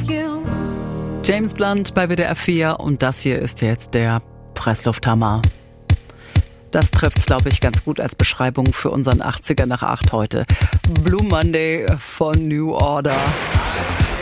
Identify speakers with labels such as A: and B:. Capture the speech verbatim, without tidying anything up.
A: James Blunt bei W D R vier und das hier ist jetzt der Presslufthammer. Das trifft's, glaube ich, ganz gut als Beschreibung für unseren achtziger nach acht heute. Blue Monday von New Order.